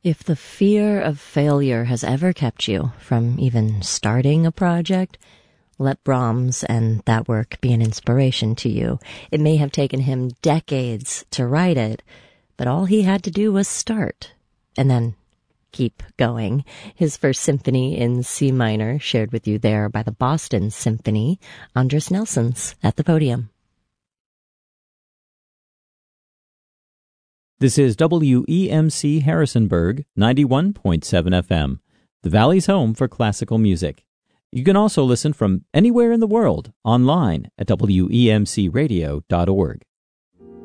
If the fear of failure has ever kept you from even starting a project, let Brahms and that work be an inspiration to you. It may have taken him decades to write it, but all he had to do was start, and then keep going. His first symphony in C minor, shared with you there by the Boston Symphony. Andris Nelsons at the podium. This is WEMC Harrisonburg, 91.7 FM, the Valley's home for classical music. You can also listen from anywhere in the world online at WEMCradio.org.